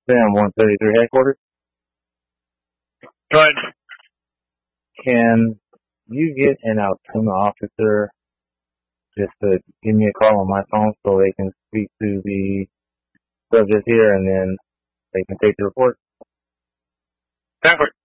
Sam, 133 headquarters. Go ahead. Can you get an Altoona officer just to give me a call on my phone so they can speak to the subject here and then they can take the report? Stanford.